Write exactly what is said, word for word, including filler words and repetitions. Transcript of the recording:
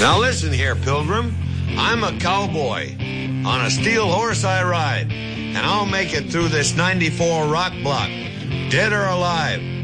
Now listen here, Pilgrim. I'm a cowboy. On a steel horse I ride, and I'll make it through this ninety-four rock block, dead or alive.